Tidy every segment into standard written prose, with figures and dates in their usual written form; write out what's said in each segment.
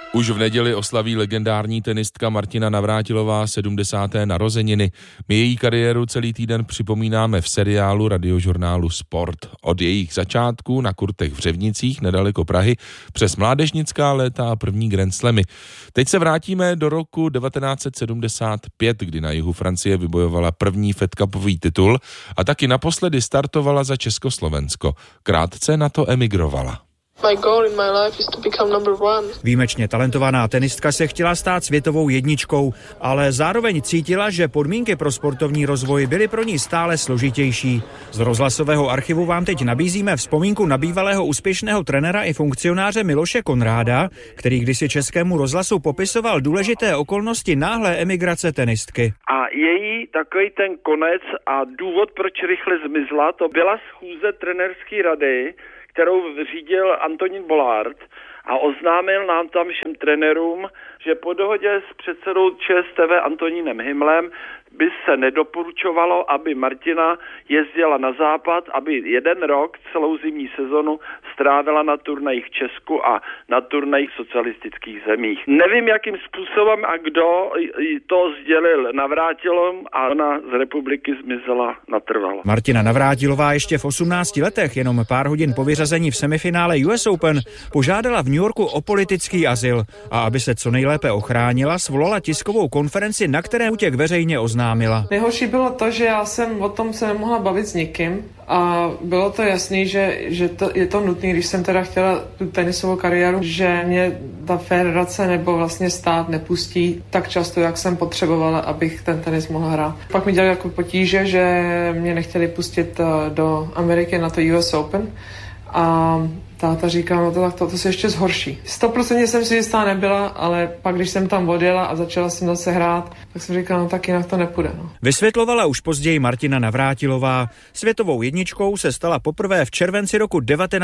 Už v neděli oslaví legendární tenistka Martina Navrátilová 70. narozeniny. My její kariéru celý týden připomínáme v seriálu radiožurnálu Sport. Od jejich začátků na kurtech v Řevnicích nedaleko Prahy přes mládežnická léta a první Grand Slamy. Teď se vrátíme do roku 1975, kdy na jihu Francie vybojovala první Fed Cupový titul a taky naposledy startovala za Československo. Krátce na to emigrovala. Výjimečně talentovaná tenistka se chtěla stát světovou jedničkou, ale zároveň cítila, že podmínky pro sportovní rozvoj byly pro ní stále složitější. Z rozhlasového archivu vám teď nabízíme vzpomínku na bývalého úspěšného trenéra i funkcionáře Miloše Konráda, který kdysi Českému rozhlasu popisoval důležité okolnosti náhlé emigrace tenistky. A její takový ten konec a důvod, proč rychle zmizla, to byla schůze trenérské rady, kterou řídil Antonín Bollard a oznámil nám tam všem trenérům, že po dohodě s předsedou ČSTV Antonínem Himlem by se nedoporučovalo, aby Martina jezdila na západ, aby jeden rok celou zimní sezonu strávila na turnajích v Česku a na turnajích v socialistických zemích. Nevím, jakým způsobem a kdo to sdělil Navrátilom a ona z republiky zmizela natrvalo. Martina Navrátilová ještě v 18 letech, jenom pár hodin po vyřazení v semifinále US Open, požádala v New Yorku o politický azyl a aby se co nejlépe ochránila, svolala tiskovou konferenci, na které útěk veřejně oznámila. Nejhorší bylo to, že já jsem o tom se nemohla bavit s nikým a bylo to jasný, že to je to nutné, když jsem teda chtěla tu tenisovou kariéru, že mě ta federace nebo vlastně stát nepustí tak často, jak jsem potřebovala, abych ten tenis mohla hrát. Pak mi dělali jako potíže, že mě nechtěli pustit do Ameriky na to US Open a táta říká, no to se ještě zhorší. 100% jsem si jistá nebyla, ale pak, když jsem tam odjela a začala jsem zase hrát, tak jsem říkala, no tak jinak to nepůjde. No. Vysvětlovala už později Martina Navrátilová. Světovou jedničkou se stala poprvé v červenci roku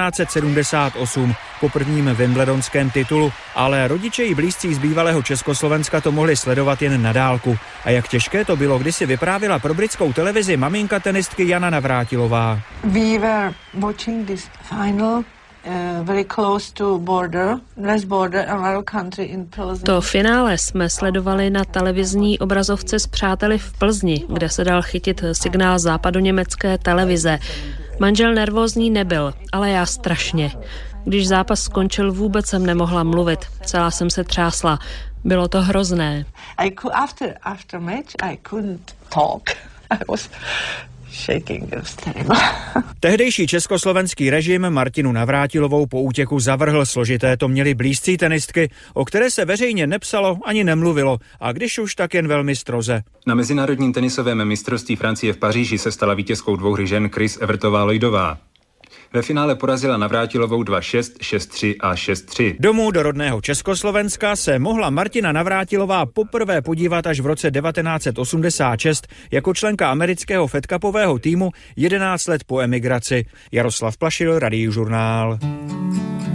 1978 po prvním wimbledonském titulu, ale rodiče i blízcí z bývalého Československa to mohli sledovat jen na dálku. A jak těžké to bylo, když si vyprávěla pro britskou televizi maminka tenistky Jana Navrátilová. We were watching this final. Very close to less border, another country in Plzeň. To finále jsme sledovali na televizní obrazovce s přáteli v Plzni, kde se dal chytit signál západoněmecké televize. Manžel nervózní nebyl, ale já strašně. Když zápas skončil, vůbec jsem nemohla mluvit. Celá jsem se třásla. Bylo to hrozné. After match, I couldn't talk. I was shaking, Tehdejší československý režim Martinu Navrátilovou po útěku zavrhl. Složité to měly blízcí tenistky, o které se veřejně nepsalo ani nemluvilo, a když už, tak jen velmi stroze. Na mezinárodním tenisovém mistrovství Francie v Paříži se stala vítězkou dvou hry žen Chris Evertová-Lloydová. Ve finále porazila Navrátilovou 2-6, 6-3 a 6-3. Domů do rodného Československa se mohla Martina Navrátilová poprvé podívat až v roce 1986 jako členka amerického Fed Cupového týmu 11 let po emigraci. Jaroslav Plašil, Radiožurnál.